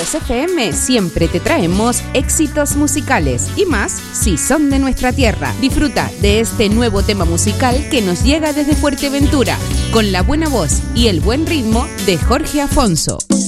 Ríos FM siempre te traemos éxitos musicales y más si son de nuestra tierra. Disfruta de este nuevo tema musical que nos llega desde Fuerteventura, con la buena voz y el buen ritmo de Jorge Afonso.